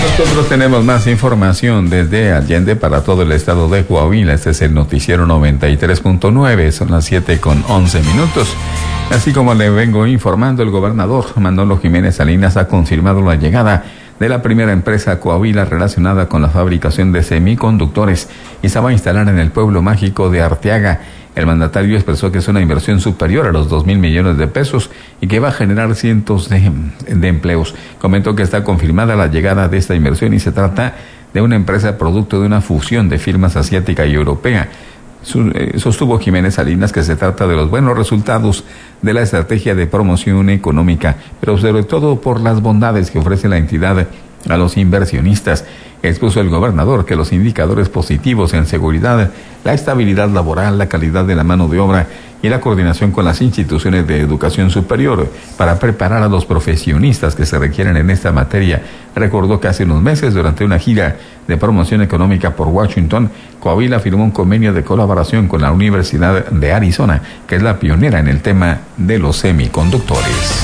Nosotros tenemos más información desde Allende para todo el estado de Coahuila. Este es el noticiero 93.9, son las 7:11. Así como le vengo informando, el gobernador Manolo Jiménez Salinas ha confirmado la llegada de la primera empresa Coahuila relacionada con la fabricación de semiconductores y se va a instalar en el pueblo mágico de Arteaga. El mandatario expresó que es una inversión superior a los 2,000 millones de pesos y que va a generar cientos de empleos. Comentó que está confirmada la llegada de esta inversión y se trata de una empresa producto de una fusión de firmas asiática y europea. Sostuvo Jiménez Salinas que se trata de los buenos resultados de la estrategia de promoción económica, pero sobre todo por las bondades que ofrece la entidad a los inversionistas. Expuso el gobernador que los indicadores positivos en seguridad, la estabilidad laboral, la calidad de la mano de obra y la coordinación con las instituciones de educación superior para preparar a los profesionistas que se requieren en esta materia. Recordó que hace unos meses, durante una gira de promoción económica por Washington, Coahuila firmó un convenio de colaboración con la Universidad de Arizona, que es la pionera en el tema de los semiconductores.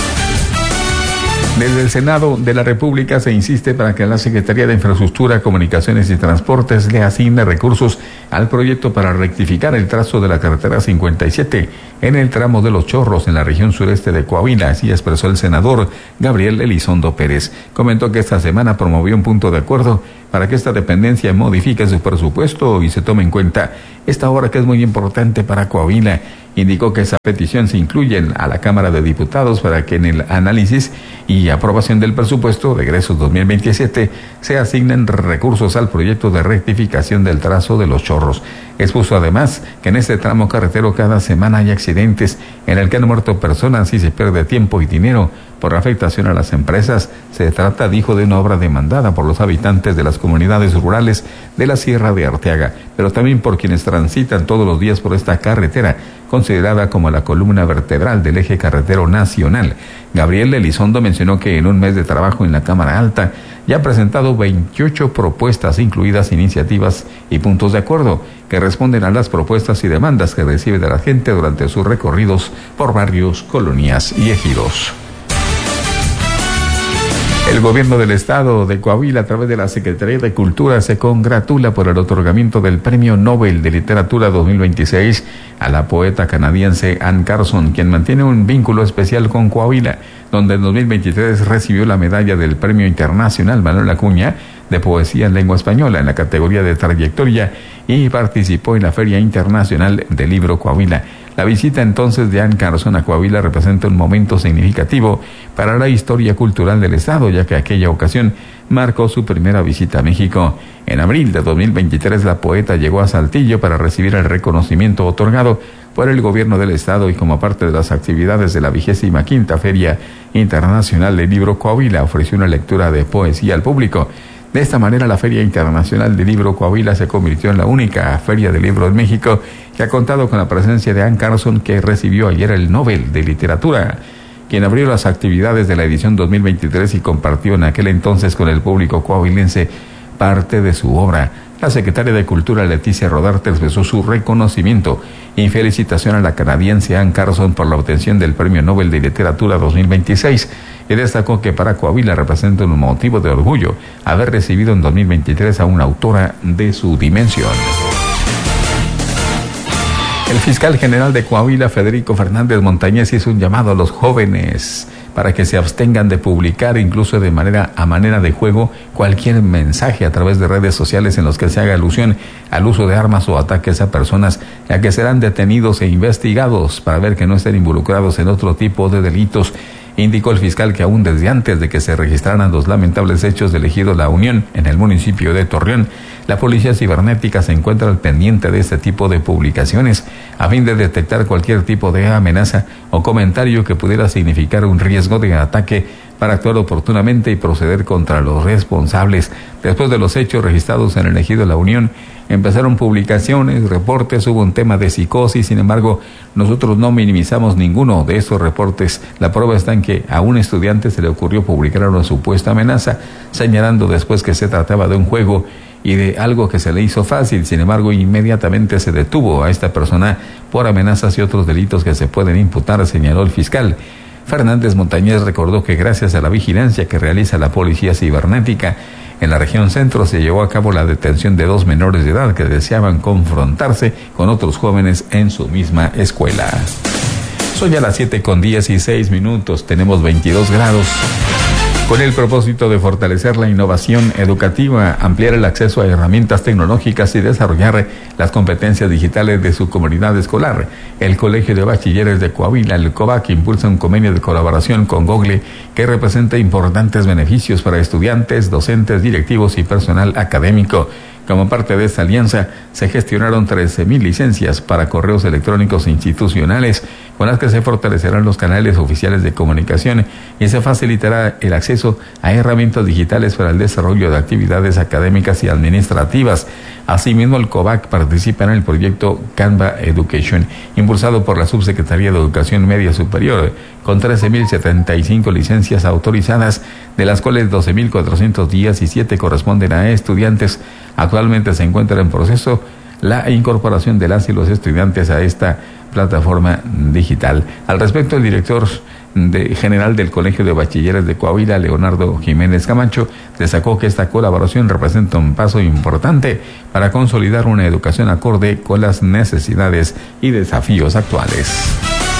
Desde el Senado de la República se insiste para que la Secretaría de Infraestructura, Comunicaciones y Transportes le asigne recursos al proyecto para rectificar el trazo de la carretera 57 en el tramo de Los Chorros, en la región sureste de Coahuila. Así expresó el senador Gabriel Elizondo Pérez. Comentó que esta semana promovió un punto de acuerdo para que esta dependencia modifique su presupuesto y se tome en cuenta esta obra que es muy importante para Coahuila. Indicó que esa petición se incluye a la Cámara de Diputados para que en el análisis y aprobación del presupuesto de egresos 2027 se asignen recursos al proyecto de rectificación del trazo de Los Chorros. Expuso además que en este tramo carretero cada semana hay accidentes en el que han muerto personas y se pierde tiempo y dinero por afectación a las empresas. Se trata, dijo, de una obra demandada por los habitantes de las comunidades rurales de la Sierra de Arteaga, pero también por quienes transitan todos los días por esta carretera, considerada como la columna vertebral del eje carretero nacional. Gabriel Elizondo mencionó que en un mes de trabajo en la Cámara Alta ya ha presentado 28 propuestas, incluidas iniciativas y puntos de acuerdo, que responden a las propuestas y demandas que recibe de la gente durante sus recorridos por barrios, colonias y ejidos. El gobierno del estado de Coahuila, a través de la Secretaría de Cultura, se congratula por el otorgamiento del Premio Nobel de Literatura 2026 a la poeta canadiense Anne Carson, quien mantiene un vínculo especial con Coahuila, donde en 2023 recibió la medalla del Premio Internacional Manuel Acuña de Poesía en Lengua Española en la categoría de trayectoria y participó en la Feria Internacional del Libro Coahuila. La visita entonces de Anne Carson a Coahuila representa un momento significativo para la historia cultural del estado, ya que aquella ocasión marcó su primera visita a México. En abril de 2023 la poeta llegó a Saltillo para recibir el reconocimiento otorgado por el gobierno del estado y como parte de las actividades de la 25ª Feria Internacional del Libro Coahuila ofreció una lectura de poesía al público. De esta manera, la Feria Internacional del Libro Coahuila se convirtió en la única feria de libro en México que ha contado con la presencia de Anne Carson, que recibió ayer el Nobel de Literatura, quien abrió las actividades de la edición 2023 y compartió en aquel entonces con el público coahuilense parte de su obra. La secretaria de Cultura, Leticia Rodarte, expresó su reconocimiento y felicitación a la canadiense Anne Carson por la obtención del Premio Nobel de Literatura 2026 y destacó que para Coahuila representa un motivo de orgullo haber recibido en 2023 a una autora de su dimensión. El fiscal general de Coahuila, Federico Fernández Montañez, hizo un llamado a los jóvenes para que se abstengan de publicar, incluso a manera de juego, cualquier mensaje a través de redes sociales en los que se haga alusión al uso de armas o ataques a personas, ya que serán detenidos e investigados para ver que no estén involucrados en otro tipo de delitos. Indicó el fiscal que aún desde antes de que se registraran los lamentables hechos del ejido La Unión en el municipio de Torreón, la policía cibernética se encuentra al pendiente de este tipo de publicaciones a fin de detectar cualquier tipo de amenaza o comentario que pudiera significar un riesgo de ataque para actuar oportunamente y proceder contra los responsables. Después de los hechos registrados en el ejido La Unión, empezaron publicaciones, reportes, hubo un tema de psicosis. Sin embargo, nosotros no minimizamos ninguno de esos reportes. La prueba está en que a un estudiante se le ocurrió publicar una supuesta amenaza, señalando después que se trataba de un juego y de algo que se le hizo fácil. Sin embargo, inmediatamente se detuvo a esta persona por amenazas y otros delitos que se pueden imputar, señaló el fiscal. Fernández Montañez recordó que gracias a la vigilancia que realiza la Policía Cibernética en la región centro se llevó a cabo la detención de 2 menores de edad que deseaban confrontarse con otros jóvenes en su misma escuela. Son ya las 7:16, tenemos 22 grados. Con el propósito de fortalecer la innovación educativa, ampliar el acceso a herramientas tecnológicas y desarrollar las competencias digitales de su comunidad escolar, el Colegio de Bachilleres de Coahuila, el COBAC, impulsa un convenio de colaboración con Google que representa importantes beneficios para estudiantes, docentes, directivos y personal académico. Como parte de esta alianza, se gestionaron 13,000 licencias para correos electrónicos institucionales, con las que se fortalecerán los canales oficiales de comunicación y se facilitará el acceso a herramientas digitales para el desarrollo de actividades académicas y administrativas. Asimismo, el COBAC participa en el proyecto Canva Education, impulsado por la Subsecretaría de Educación Media Superior, con 13,075 licencias autorizadas, de las cuales 12,417 corresponden a estudiantes. Actualmente se encuentra en proceso la incorporación de las y los estudiantes a esta plataforma digital. Al respecto, el director general del Colegio de Bachilleres de Coahuila, Leonardo Jiménez Camacho, destacó que esta colaboración representa un paso importante para consolidar una educación acorde con las necesidades y desafíos actuales.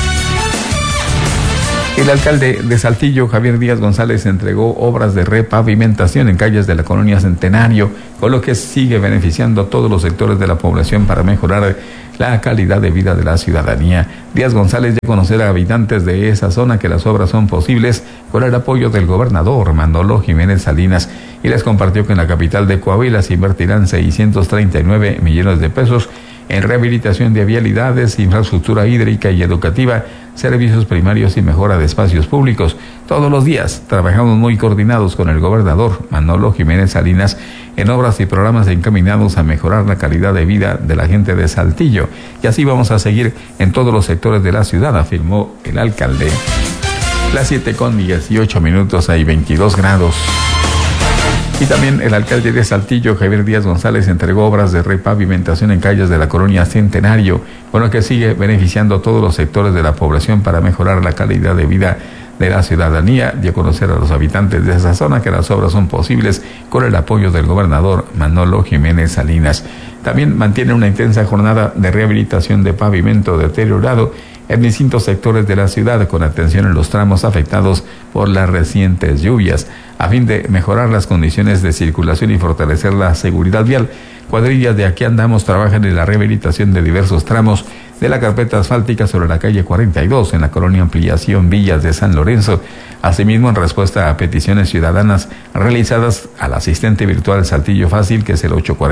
El alcalde de Saltillo, Javier Díaz González, entregó obras de repavimentación en calles de la colonia Centenario, con lo que sigue beneficiando a todos los sectores de la población para mejorar la calidad de vida de la ciudadanía. Díaz González dio a conocer a habitantes de esa zona que las obras son posibles con el apoyo del gobernador Manolo Jiménez Salinas y les compartió que en la capital de Coahuila se invertirán 639 millones de pesos en rehabilitación de vialidades, infraestructura hídrica y educativa, servicios primarios y mejora de espacios públicos. Todos los días trabajamos muy coordinados con el gobernador Manolo Jiménez Salinas en obras y programas encaminados a mejorar la calidad de vida de la gente de Saltillo. Y así vamos a seguir en todos los sectores de la ciudad, afirmó el alcalde. Las 7:18, hay 22 grados. Y también el alcalde de Saltillo, Javier Díaz González, entregó obras de repavimentación en calles de la colonia Centenario, con lo que sigue beneficiando a todos los sectores de la población para mejorar la calidad de vida de la ciudadanía. Dio a conocer a los habitantes de esa zona que las obras son posibles con el apoyo del gobernador Manolo Jiménez Salinas. También mantiene una intensa jornada de rehabilitación de pavimento deteriorado en distintos sectores de la ciudad, con atención en los tramos afectados por las recientes lluvias. A fin de mejorar las condiciones de circulación y fortalecer la seguridad vial, cuadrillas de Aquí Andamos trabajan en la rehabilitación de diversos tramos de la carpeta asfáltica sobre la calle 42 en la colonia Ampliación Villas de San Lorenzo. Asimismo, en respuesta a peticiones ciudadanas realizadas al asistente virtual Saltillo Fácil, que es el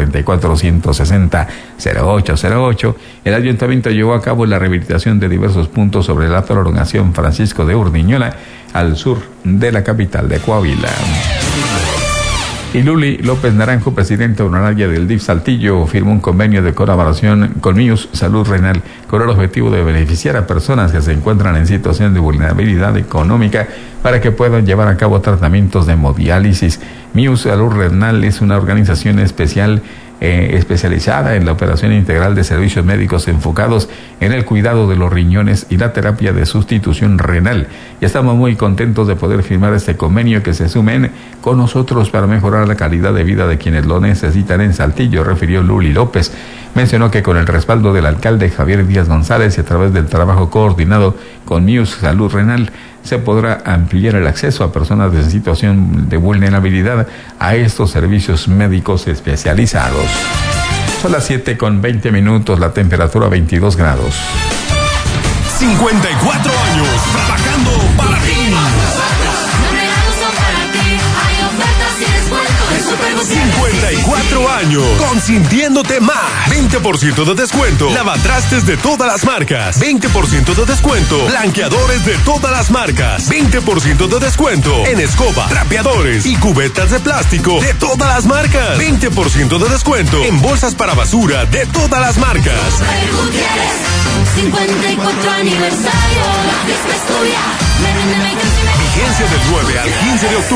844-160-0808, el ayuntamiento llevó a cabo la rehabilitación de diversos puntos sobre la prolongación Francisco de Urdiñola, al sur de la capital de Coahuila. Y Luli López Naranjo, presidenta honoraria del DIF Saltillo, firmó un convenio de colaboración con MIUS Salud Renal con el objetivo de beneficiar a personas que se encuentran en situación de vulnerabilidad económica para que puedan llevar a cabo tratamientos de hemodiálisis. MIUS Salud Renal es una organización especializada en la operación integral de servicios médicos enfocados en el cuidado de los riñones y la terapia de sustitución renal. Y estamos muy contentos de poder firmar este convenio, que se sumen con nosotros para mejorar la calidad de vida de quienes lo necesitan en Saltillo, refirió Luli López. Mencionó que con el respaldo del alcalde Javier Díaz González y a través del trabajo coordinado con MIUS Salud Renal, se podrá ampliar el acceso a personas en situación de vulnerabilidad a estos servicios médicos especializados. Son las 7:20, la temperatura 22 grados. 54 años trabajando para ti. 54 años consintiéndote más. 20% de descuento. Lavatrastes de todas las marcas. 20% de descuento. Blanqueadores de todas las marcas. 20% de descuento en escoba, trapeadores y cubetas de plástico de todas las marcas. 20% de descuento en bolsas para basura de todas las marcas. 54 aniversario. La fiesta es tuya. Vigencia del 9 al 15 de octubre.